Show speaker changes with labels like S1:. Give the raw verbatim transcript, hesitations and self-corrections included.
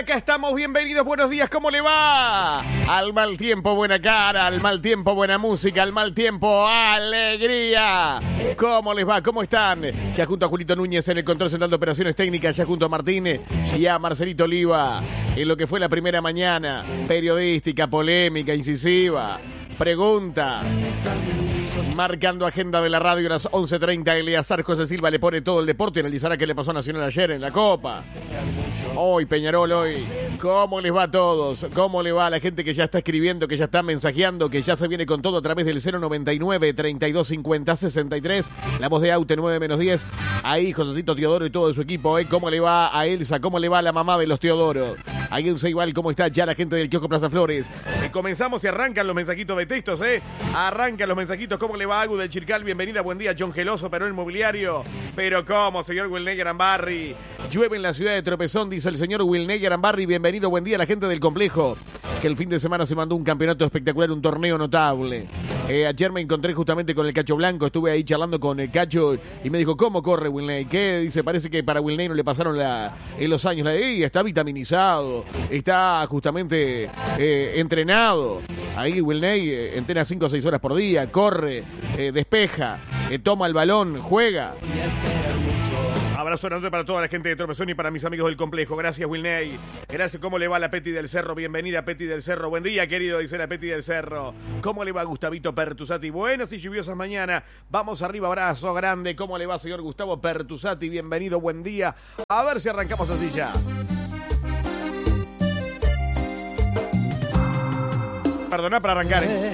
S1: acá estamos, bienvenidos, buenos días, ¿cómo le va? Al mal tiempo, buena cara, al mal tiempo, buena música, al mal tiempo, alegría. ¿Cómo les va? ¿Cómo están? Ya junto a Julito Núñez en el control central de operaciones técnicas, ya junto a Martín y a Marcelito Oliva, en lo que fue la primera mañana, periodística, polémica, incisiva, pregunta, marcando agenda de la radio a las once treinta, Eleazar José Silva le pone todo el deporte y analizará qué le pasó a Nacional ayer en la Copa. Hoy, Peñarol, hoy. ¿Cómo les va a todos? ¿Cómo le va a la gente que ya está escribiendo, que ya está mensajeando, que ya se viene con todo a través del cero noventa y nueve, treinta y dos cincuenta, sesenta y tres? La voz de Aute nueve menos diez. Ahí, Josecito Teodoro y todo su equipo, ¿eh? ¿Cómo le va a Elsa? ¿Cómo le va a la mamá de los Teodoro? Ahí en Ceibal, ¿cómo está ya la gente del kiosco Plaza Flores? Eh, comenzamos y arrancan los mensajitos de textos, ¿eh? Arrancan los mensajitos. ¿Cómo le va Agu del Chircal? Bienvenida, buen día, John Geloso, pero el mobiliario. Pero ¿cómo, señor Wilneger Ambarri? Llueve en la ciudad de Tropezón, dice el señor Wilneger Ambarri. Bienvenido, buen día a la gente del complejo, que el fin de semana se mandó un campeonato espectacular, un torneo notable. Eh, ayer me encontré justamente con el Cacho Blanco, estuve ahí charlando con el Cacho y me dijo, ¿cómo corre Wilney? ¿Qué? Dice, parece que para Wilney no le pasaron la, en los años. La, eh, está vitaminizado, está justamente eh, entrenado. Ahí Wilney eh, entrena cinco o seis horas por día, corre, eh, despeja, eh, toma el balón, juega. Abrazo grande para toda la gente de Tropezón y para mis amigos del complejo. Gracias, Wilney. Gracias. ¿Cómo le va la Peti del Cerro? Bienvenida, Peti del Cerro. Buen día, querido, dice la Peti del Cerro. ¿Cómo le va Gustavito Pertusati? Buenas y lluviosas mañanas. Vamos arriba, abrazo grande. ¿Cómo le va, señor Gustavo Pertusati? Bienvenido, buen día. A ver si arrancamos así ya. Perdona para arrancar, ¿eh?